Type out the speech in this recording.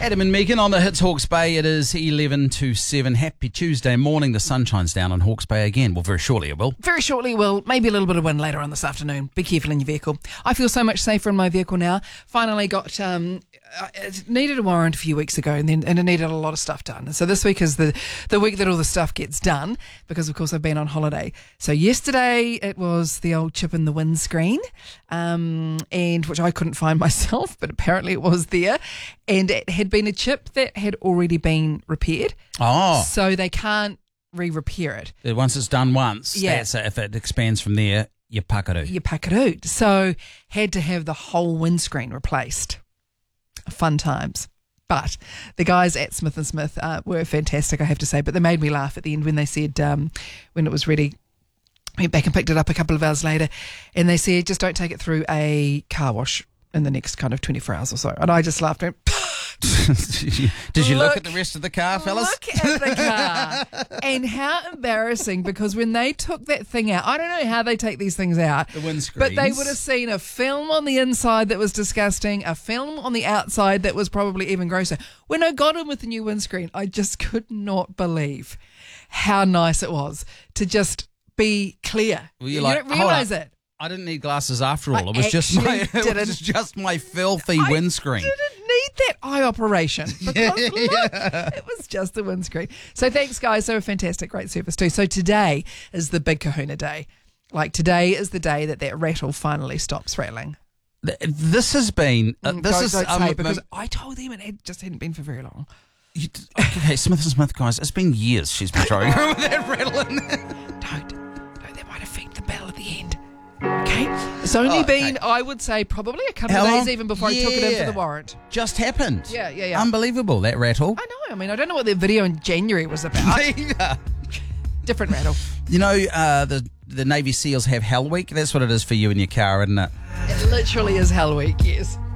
Adam and Megan on the Hits Hawke's Bay. It is 11 to 7. Happy Tuesday morning. The sun shines down on Hawke's Bay again. Well, very shortly it will. Very shortly will. Maybe a little bit of wind later on this afternoon. Be careful in your vehicle. I feel so much safer in my vehicle now. Finally got... it needed a warrant a few weeks ago and it needed a lot of stuff done. And so this week is the week that all the stuff gets done because, of course, I've been on holiday. So yesterday it was the old chip in the windscreen, and which I couldn't find myself, but apparently it was there. And it had been a chip that had already been repaired. Oh. So they can't re-repair it. Once it's done once, Yeah. that's it. If it expands from there, you puckaroo. You puckaroo. So had to have the whole windscreen replaced. Fun times. But the guys at Smith & Smith were fantastic, I have to say. But they made me laugh at the end when they said, when it was ready, I went back and picked it up a couple of hours later, and they said, just don't take it through a car wash in the next kind of 24 hours or so. And I just laughed. And Did you look at the rest of the car, fellas? Look at the car. And how embarrassing, because when they took that thing out, I don't know how they take these things out. The windscreens. But they would have seen a film on the inside that was disgusting, a film on the outside that was probably even grosser. When I got in with the new windscreen, I just could not believe how nice it was to just be clear. Well, you like, don't realise hold up. it. I didn't need glasses after all. I It was just actually my filthy I windscreen. didn't need that eye operation because look, it was just the windscreen. So thanks, guys. So fantastic, great service too. So today is the big kahuna day. Like today is the day that rattle finally stops rattling. This has been Don't say because I told them it just hadn't been for very long. Okay, Smith & Smith, guys, it's been years she's been throwing around with that rattle in there. Don't, that might affect the bell at the end. Okay, it's only been, I would say, probably a couple of days even before I took it in for the warrant. Just happened. Yeah. Unbelievable, that rattle. I know. I mean, I don't know what the video in January was about. Neither. Different rattle. You know, the Navy SEALs have Hell Week. That's what it is for you in your car, isn't it? It literally is Hell Week, yes.